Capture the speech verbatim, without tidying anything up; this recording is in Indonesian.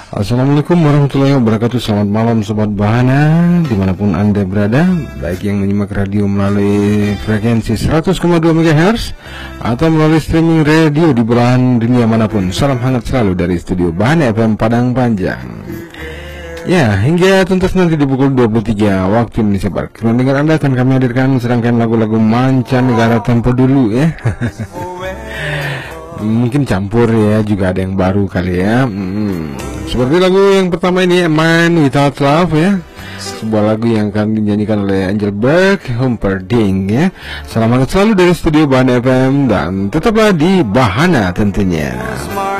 Assalamualaikum warahmatullahi wabarakatuh. Selamat malam Sobat Bahana, dimanapun Anda berada, baik yang menyimak radio melalui frekuensi seratus koma dua megahertz atau melalui streaming radio di belahan dunia manapun. Salam hangat selalu dari studio Bahana F M Padang Panjang. Ya, hingga tuntas nanti di pukul dua puluh tiga waktu Indonesia Barat, dengan Anda akan kami hadirkan serangkaian lagu-lagu mancanegara tempo dulu ya. Mungkin campur ya, juga ada yang baru kali ya. hmm. Seperti lagu yang pertama ini, Man Without Love ya, sebuah lagu yang akan dinyanyikan oleh Engelbert Humperdinck ya. Selamat selalu dari studio Bahana F M, dan tetaplah di Bahana tentunya.